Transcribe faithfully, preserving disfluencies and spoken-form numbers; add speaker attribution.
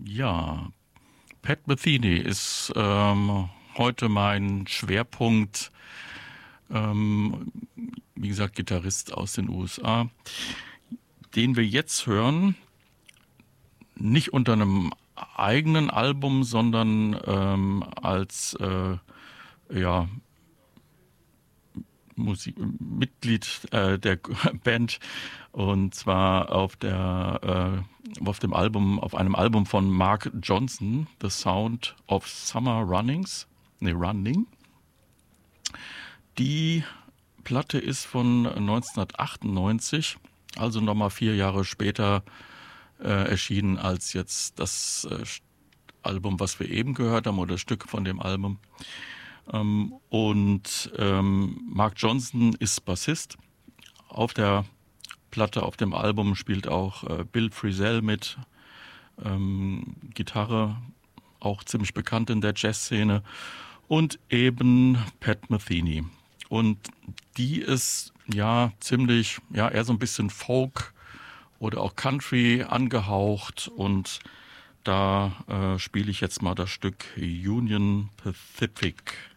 Speaker 1: Ja, Pat Metheny ist ähm, heute mein Schwerpunkt. Ähm, wie gesagt, Gitarrist aus den U S A, den wir jetzt hören, nicht unter einem eigenen Album, sondern ähm, als äh, ja, Musik Mitglied äh, der Band, und zwar auf der äh, auf dem Album, auf einem Album von Mark Johnson, The Sound of Summer Runnings, nee, Running. Die Platte ist von neunzehnhundertachtundneunzig, also nochmal vier Jahre später äh, erschienen als jetzt das äh, Album, was wir eben gehört haben, oder Stück von dem Album. Ähm, und ähm, Mark Johnson ist Bassist. Auf der Platte, auf dem Album spielt auch äh, Bill Frisell mit, ähm, Gitarre, auch ziemlich bekannt in der Jazzszene, und eben Pat Metheny. Und die ist ja ziemlich, ja, eher so ein bisschen Folk oder auch Country angehaucht, und da äh, spiele ich jetzt mal das Stück Union Pacific.